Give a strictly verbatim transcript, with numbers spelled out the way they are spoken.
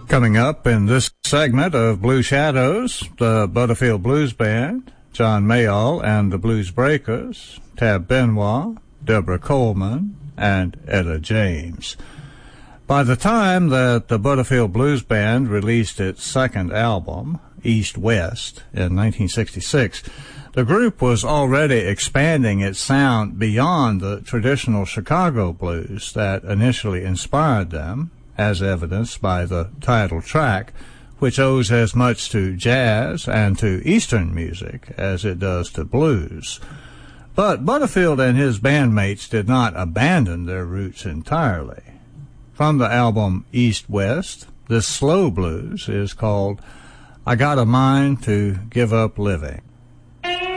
Coming up in this segment of Blue Shadows, the Butterfield Blues Band, John Mayall and the Blues Breakers, Tab Benoit, Deborah Coleman, and Etta James. By the time that the Butterfield Blues Band released its second album, East West, in nineteen sixty-six, the group was already expanding its sound beyond the traditional Chicago blues that initially inspired them, as evidenced by the title track, which owes as much to jazz and to Eastern music as it does to blues. But Butterfield and his bandmates did not abandon their roots entirely. From the album East West, this slow blues is called I Got a Mind to Give Up Living.